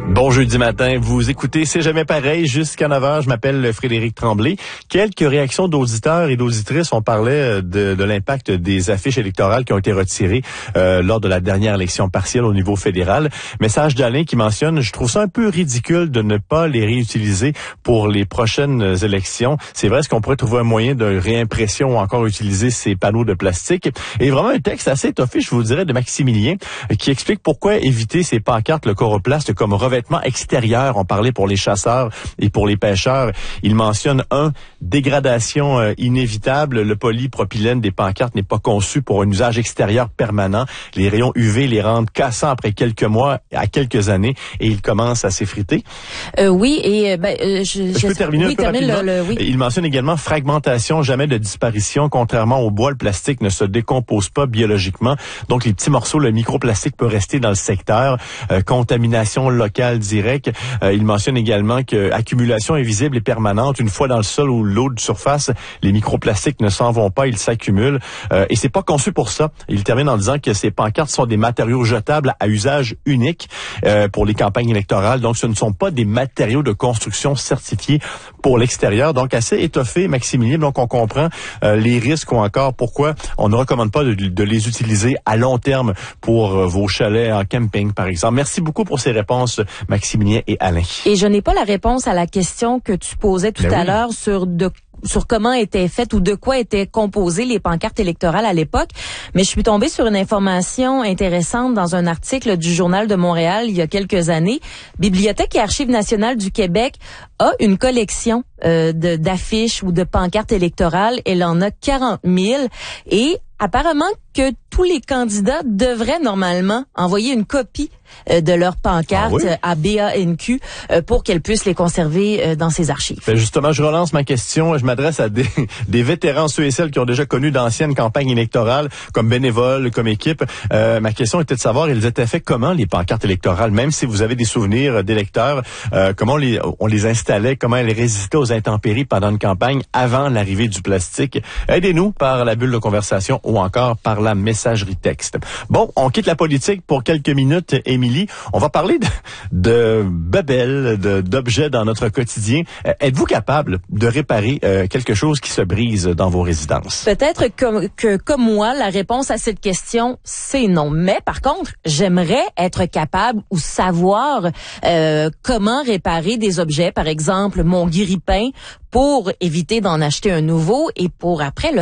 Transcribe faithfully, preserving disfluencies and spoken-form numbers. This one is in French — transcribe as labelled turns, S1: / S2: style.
S1: Bon jeudi matin, vous écoutez C'est jamais pareil jusqu'à neuf heures. Je m'appelle Frédéric Tremblay. Quelques réactions d'auditeurs et d'auditrices. On parlait de, de l'impact des affiches électorales qui ont été retirées euh, lors de la dernière élection partielle au niveau fédéral. Message d'Alain qui mentionne « Je trouve ça un peu ridicule de ne pas les réutiliser pour les prochaines élections. C'est vrai, est-ce qu'on pourrait trouver un moyen de réimpression ou encore utiliser ces panneaux de plastique? » Et vraiment un texte assez étoffé, je vous dirais, de Maximilien qui explique pourquoi éviter ces pancartes, le coroplaste, comme revêtement extérieur. On parlait pour les chasseurs et pour les pêcheurs. Il mentionne un, dégradation euh, inévitable. Le polypropylène des pancartes n'est pas conçu pour un usage extérieur permanent. Les rayons U V les rendent cassants après quelques mois à quelques années et ils commencent à s'effriter.
S2: Euh, oui, et ben, euh, je,
S1: je, je peux terminer oui, un peu rapidement. Le, le, oui. Il mentionne également fragmentation, jamais de disparition. Contrairement au bois, le plastique ne se décompose pas biologiquement. Donc, les petits morceaux, le microplastique peut rester dans le secteur. Euh, contamination locale direct. Euh, il mentionne également que accumulation invisible et permanente. Une fois dans le sol ou l'eau de surface, les microplastiques ne s'en vont pas, ils s'accumulent. Euh, et c'est pas conçu pour ça. Il termine en disant que ces pancartes sont des matériaux jetables à usage unique euh, pour les campagnes électorales. Donc, ce ne sont pas des matériaux de construction certifiés pour l'extérieur. Donc, assez étoffé, Maximilien. Donc, on comprend euh, les risques ou encore pourquoi on ne recommande pas de, de les utiliser à long terme pour euh, vos chalets en camping, par exemple. Merci beaucoup pour ces réponses, Maximilien et Alain.
S2: Et je n'ai pas la réponse à la question que tu posais tout
S1: ben
S2: à
S1: oui.
S2: l'heure sur de sur comment étaient faites ou de quoi étaient composées les pancartes électorales à l'époque, mais je suis tombée sur une information intéressante dans un article du Journal de Montréal il y a quelques années. Bibliothèque et Archives nationales du Québec a une collection euh, de, d'affiches ou de pancartes électorales. Elle en a quarante mille et apparemment que tous les candidats devraient normalement envoyer une copie euh, de leur pancarte ah oui? à B A N Q euh, pour qu'elles puissent les conserver euh, dans ses archives.
S1: Ben justement, je relance ma question. Je m'adresse à des, des vétérans, ceux et celles qui ont déjà connu d'anciennes campagnes électorales comme bénévoles, comme équipe. Euh, ma question était de savoir, ils étaient faits comment, les pancartes électorales? Même si vous avez des souvenirs d'électeurs, euh, comment on les, on les installait, comment elles résistaient aux intempéries pendant une campagne avant l'arrivée du plastique? Aidez-nous par la bulle de conversation ou encore par la messagerie texte. Bon, on quitte la politique pour quelques minutes, Émilie. On va parler de, de bebelles, de, d'objets dans notre quotidien. Euh, êtes-vous capable de réparer euh, quelque chose qui se brise dans vos résidences?
S2: Peut-être que, que, comme moi, la réponse à cette question, c'est non. Mais par contre, j'aimerais être capable ou savoir euh, comment réparer des objets. Par exemple, mon guiripin pour éviter d'en acheter un nouveau et pour après le